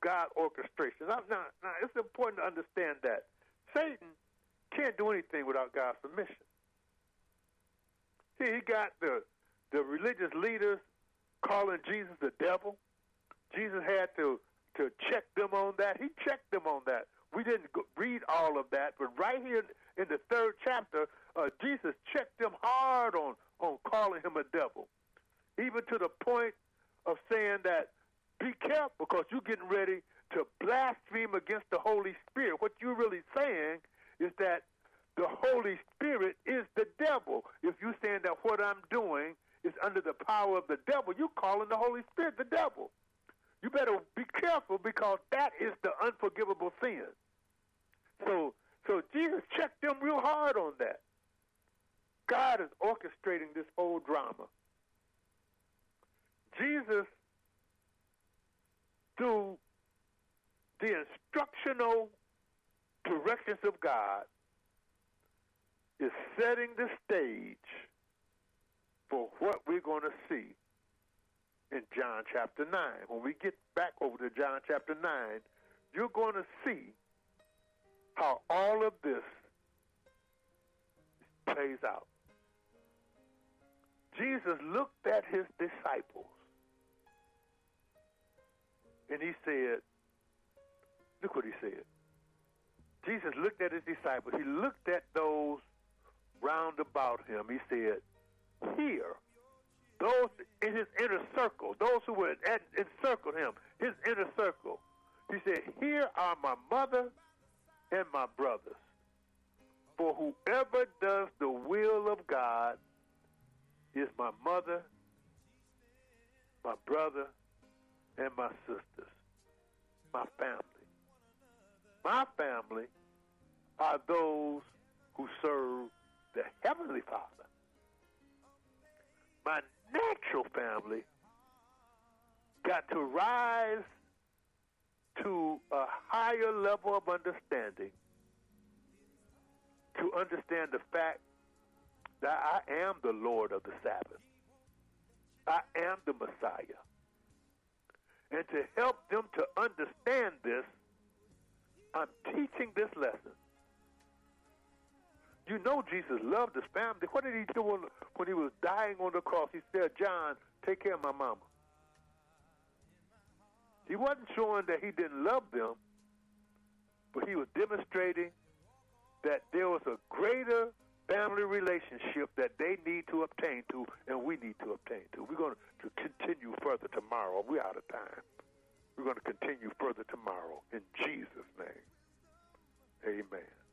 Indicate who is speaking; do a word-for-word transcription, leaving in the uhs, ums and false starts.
Speaker 1: God's orchestration. Now, now, now, it's important to understand that Satan can't do anything without God's permission. See, he got the the religious leaders calling Jesus the devil. Jesus had to, to check them on that. He checked them on that. We didn't go, read all of that, but right here in the third chapter, uh, Jesus checked them hard on, on calling him a devil, even to the point of saying that, be careful because you're getting ready to blaspheme against the Holy Spirit. What you're really saying is that the Holy Spirit is the devil. If you're saying that what I'm doing is under the power of the devil, you're calling the Holy Spirit the devil. You better be careful because that is the unforgivable sin. So, so Jesus checked them real hard on that. God is orchestrating this whole drama. Jesus, through the instructional directions of God, is setting the stage for what we're going to see in John chapter nine. When we get back over to John chapter nine, you're going to see how all of this plays out. Jesus looked at his disciples and he said, look what he said. Jesus looked at his disciples. He looked at those round about him. He said, here, those in his inner circle, those who were at, encircled him, his inner circle, he said, here are my mother and my brothers. For whoever does the will of God is my mother, my brother, and my sisters, my family. My family are those who serve the Heavenly Father. My natural family got to rise to a higher level of understanding, to understand the fact that I am the Lord of the Sabbath. I am the Messiah. And to help them to understand this, I'm teaching this lesson. You know Jesus loved his family. What did he do when, when he was dying on the cross? He said, John, take care of my mama. He wasn't showing that he didn't love them, but he was demonstrating that there was a greater family relationship that they need to obtain to, and we need to obtain to. We're going to continue further tomorrow. We're out of time. We're going to continue further tomorrow in Jesus' name. Amen.